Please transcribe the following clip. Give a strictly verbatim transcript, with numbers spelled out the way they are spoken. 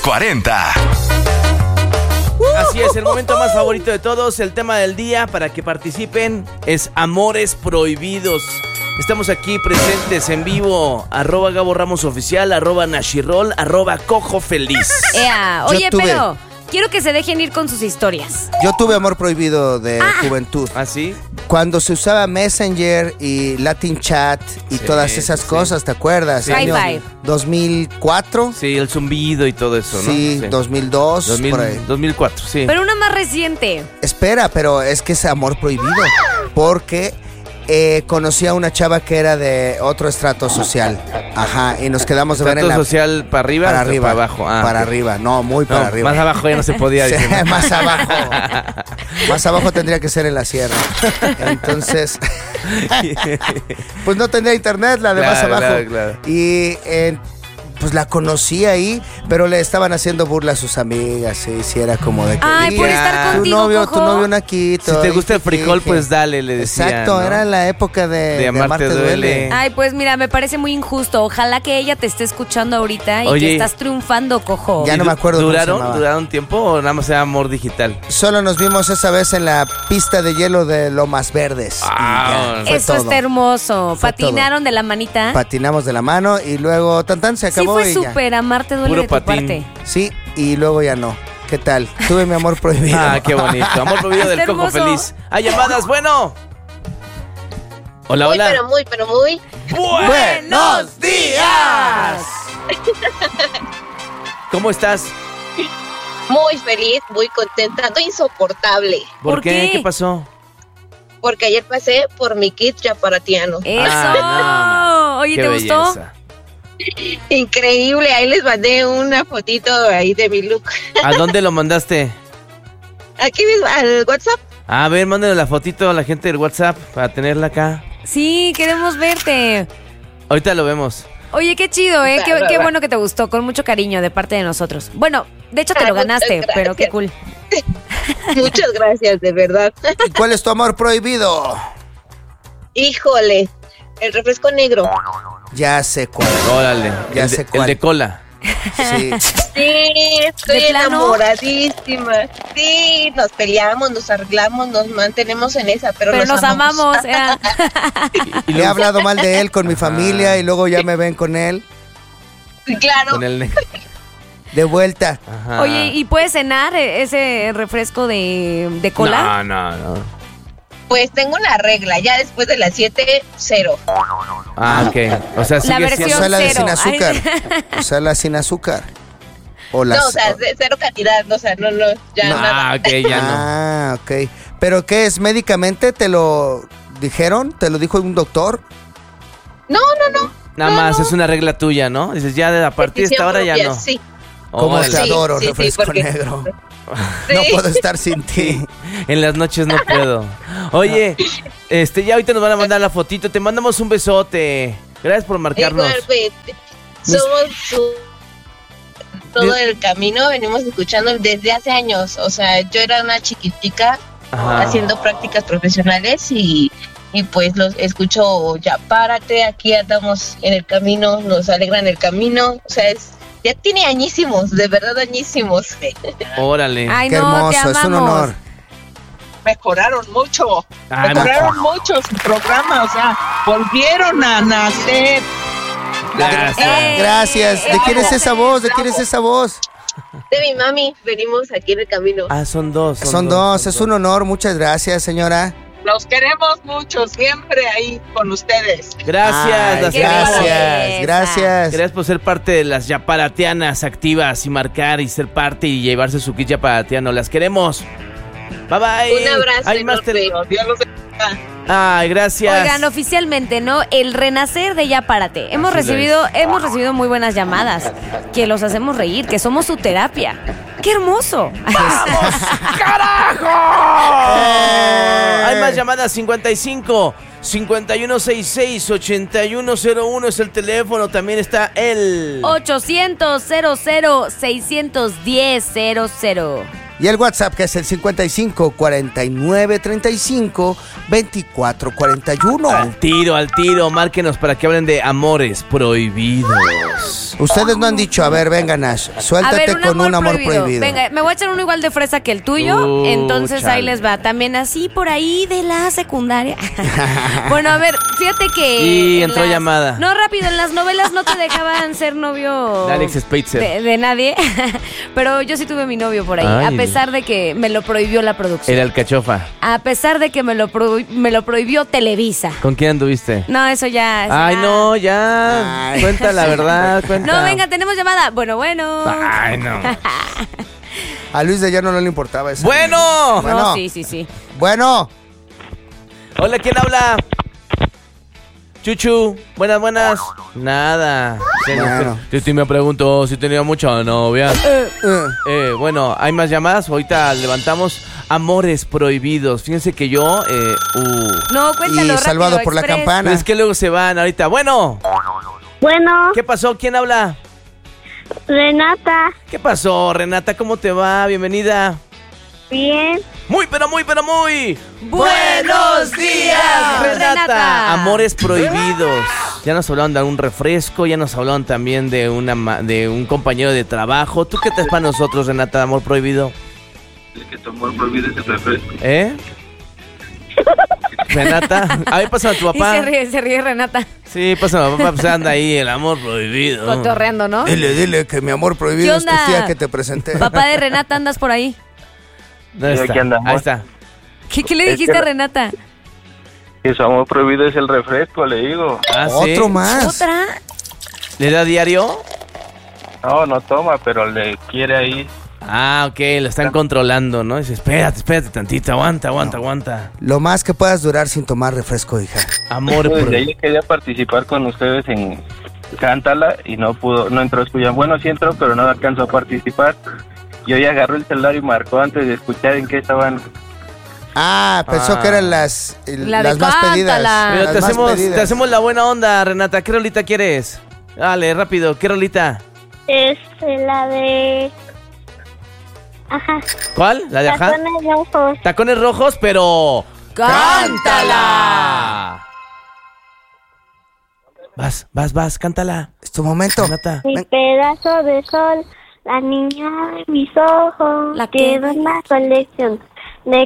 cuarenta. Así es, el momento más favorito de todos. El tema del día para que participen es amores prohibidos. Estamos aquí presentes en vivo. Arroba Gabo Ramos Oficial, arroba Nashirol, arroba Cojo Feliz. Ea, oye, tuve- pero quiero que se dejen ir con sus historias. Yo tuve amor prohibido de juventud. ¿Ah, sí? Cuando se usaba Messenger y Latin Chat y Sí, todas esas sí. cosas, ¿te acuerdas? Sí. Año High five. dos mil cuatro, Sí, el zumbido y todo eso, ¿no? sí, dos mil dos, dos mil, por ahí. dos mil cuatro, sí. Pero una más reciente. Espera, pero es que es amor prohibido. Porque eh, conocí a una chava que era de otro estrato social. Ajá, y nos quedamos de ver en ¿Trato la... social para arriba Para o arriba, para abajo? Ah, para ok. arriba, no, muy para No, arriba. más abajo ya no se podía. Sí, dice, ¿no? más abajo. Más abajo tendría que ser en la sierra. Entonces, pues no tendría internet, la de Claro, más abajo. claro, claro. Y eh, pues la conocí ahí, pero le estaban haciendo burla a sus amigas. Y si era como de que. Ay, por "Mira, estar tu contigo, novio, Cojo". tu novio naquito. Si te y gusta el que- frijol, que- pues dale, le decía. Exacto, ¿no? era la época de, De Amarte Duele. Ay, pues mira, me parece muy injusto. Ojalá que ella te esté escuchando ahorita y Oye. que estás triunfando, Cojo. Ya ¿Y no du- me acuerdo cómo se ¿Duraron, llamaba. ¿Duraron tiempo o nada más era amor digital? Solo nos vimos esa vez en la pista de hielo de Lomas Verdes. Y Ah, ya, fue Eso todo. está hermoso. Fue Patinaron de la manita. Patinamos de la mano y luego tan tan se Sí acabó fue y ya. súper amarte duele Puro de tu patín. parte. Sí, y luego ya no. ¿Qué tal? Tuve mi amor prohibido. Ah, qué bonito. Amor prohibido del Está Cojo hermoso. Feliz. Hay llamadas, bueno. Hola, Muy, hola. pero muy, pero muy. ¡Buenos días! ¿Cómo estás? Muy feliz, muy contenta, ando insoportable. ¿Por, ¿Por qué? qué? ¿Qué pasó? Porque ayer pasé por mi kit yaparatiano. ¡Eso! Ah, Oye, Qué ¿te gustó? belleza. Increíble, ahí les mandé una fotito ahí de mi look. ¿A dónde lo mandaste? Aquí mismo, al WhatsApp. A ver, mándale la fotito a la gente del WhatsApp para tenerla acá. Sí, queremos verte. Ahorita lo vemos. Oye, qué chido, ¿eh? Va, Qué, va, qué va. bueno que te gustó, con mucho cariño de parte de nosotros. Bueno, de hecho te Ah, lo muchas ganaste, gracias. pero qué cool. Muchas gracias, de verdad. ¿Y cuál es tu amor prohibido? Híjole, el refresco negro. Ya sé cuál. Órale. Ya el, de, sé cuál. el de cola. Sí. Sí, estoy ¿De plano? enamoradísima. Sí, nos peleamos, nos arreglamos, nos mantenemos en esa, pero, Pero nos amamos. ¿eh? Y He luego- hablado mal de él con mi familia y luego ya me ven con él. Claro. Con el negro. De vuelta. Ajá. Oye, ¿y puedes cenar ese refresco de, de cola? No, no, no. Pues tengo una regla, ya después de las siete, cero. Ah, ok. O sea, sigue La versión O sea, la de sin cero. azúcar. Ay. O sea, la sin azúcar. O la No, o sea, de- cero cantidad, o sea, no, no, ya No. nada. Ah, ok, ya no. Ah, ok. ¿Pero qué es? ¿Médicamente te lo dijeron? ¿Te lo dijo un doctor? No, no, no. Nada no, más, no. es una regla tuya, ¿no? Dices, ya de a partir de esta Decisión hora ya propia, no. Sí. Como Órale. te Sí, adoro, sí, sí, refresco porque- negro. Sí. No puedo estar sin ti. En las noches no puedo. Oye, este, ya ahorita nos van a mandar la fotito. Te mandamos un besote. Gracias por marcarnos. Igualmente. Somos su- todo el camino, venimos escuchando desde hace años. O sea, yo era una chiquitica Ajá. haciendo prácticas profesionales y, y pues los escucho ya, párate, aquí andamos en el camino, nos alegran el camino. O sea, es, ya tiene añísimos, de verdad añísimos. Órale. Ay, Qué no, te hermoso, es un amamos. honor. Mejoraron mucho, Ah, no. mejoraron mucho su programa, o sea, volvieron a nacer. Gracias. Eh, Gracias. ¿De quién es esa voz? ¿De quién es esa voz? De mi mami, venimos aquí en el camino. Ah, son dos. Son dos. Es un honor. Muchas gracias, señora. Los queremos mucho, siempre ahí con ustedes. Gracias. Ay, las qué queremos. gracias. belleza. Gracias. Gracias por ser parte de las yaparatianas activas y marcar y ser parte y llevarse su kit yaparatiano. Las queremos. Bye bye. Un abrazo Hay más enorme. tele- Dios los bendiga. Ay, gracias. Oigan, oficialmente, ¿no? El renacer de Ya Párate. Hemos Así lo recibido, hemos recibido muy buenas llamadas, que los hacemos reír, que somos su terapia. ¡Qué hermoso! ¡Carajo! Hay más llamadas. Cincuenta y cinco, cincuenta y uno sesenta y seis, ochenta y uno cero uno es el teléfono. También está el ochocientos, cero cero, seiscientos diez, cero cero. Y el WhatsApp, que es el cincuenta y cinco, cuarenta y nueve, treinta y cinco, veinticuatro, cuarenta y uno. Al tiro, al tiro, márquenos para que hablen de amores prohibidos. Ustedes no han dicho, a ver, venga, Nash, A suéltate ver, un con amor un amor prohibido. prohibido. Venga, me voy a echar uno igual de fresa que el tuyo. Uh, entonces chale. ahí les va. También así por ahí de la secundaria. Bueno, a ver, fíjate que. Y en entró las- llamada. No, rápido, en las novelas no te dejaban ser novio. De Alex Spitzer. De, de nadie. Pero yo sí tuve mi novio por ahí. Ay. A pesar de que me lo prohibió la producción. Era el cachofa. A pesar de que me lo, prohi- me lo prohibió Televisa. ¿Con quién anduviste? No, eso ya. eso Ay, ya- no, ya. Ay. Cuenta la verdad, cuenta. No, venga, tenemos llamada. Bueno, bueno. Ay, no. A Luis de Llano no le importaba eso. Bueno. Bueno. No, sí, sí, sí. Bueno, Hola, ¿quién habla? Chuchu, buenas, buenas. Nada. Bueno. Titi me preguntó si tenía mucha novia. eh, Eh, bueno, ¿hay más llamadas? Ahorita levantamos amores prohibidos. Fíjense que yo, eh, uh. No, cuéntalo y salvado rápido, por la express. campana. Pero es que luego se van ahorita. Bueno, Bueno, ¿qué pasó? ¿Quién habla? Renata, ¿Qué pasó, Renata? ¿Cómo te va? Bienvenida. bien. Muy, pero muy, pero muy. ¡Buenos días, Renata! Amores prohibidos. Ya nos hablaron de un refresco, ya nos hablaron también de una ma- de un compañero de trabajo. ¿Tú qué traes para nosotros, Renata, de amor prohibido? Es que tu amor prohibido es el refresco. ¿Eh? Renata, a ver, pásame a tu Y papá. se ríe, se ríe Renata, Sí, pásame a tu papá, pues anda ahí el amor prohibido. cotorreando, ¿no? Dile, dile que mi amor ¿Qué prohibido es tu onda? tía que te presenté. Papá de Renata, ¿andas por ahí? ¿Dónde Sí, está? aquí andamos. Ahí está. ¿Qué, qué le Es dijiste que- a Renata? Que su amor prohibido es el refresco, le digo. Ah, ¿sí? Otro más. ¿Otra? ¿Le da diario? No, no toma, pero le quiere ahí. Ah, ok, lo están controlando, ¿no? Dice, espérate, espérate tantito, aguanta, aguanta, aguanta. Lo más que puedas durar sin tomar refresco, hija. Amor Pues de prohibido. ahí quería participar con ustedes en Cántala y no pudo, no entró a escuchar. Bueno, sí entró, pero no alcanzó a participar. Y hoy agarró el celular y marcó antes de escuchar en qué estaban. Ah, pensó Ah. que eran las, La las de más pedidas. Cántala. Pero las te más hacemos, pedidas. te hacemos la buena onda, Renata. ¿Qué rolita quieres? Dale, rápido, ¿qué rolita? Es la de... Ajá. ¿Cuál? ¿La de ajá? Tacones rojos. Tacones rojos, pero... ¡Cántala! Vas, vas, vas, cántala. Es tu momento. Renata. Mi Ven. pedazo de sol, la niña de mis ojos. ¿La qué? Quedó en la colección.